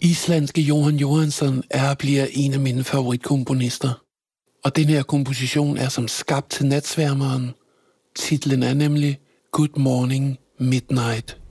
Islandske Jóhann Jóhannsson er og bliver en af mine favoritkomponister. Og den her komposition er som skabt til natsværmeren. Titlen er nemlig Good Morning Midnight.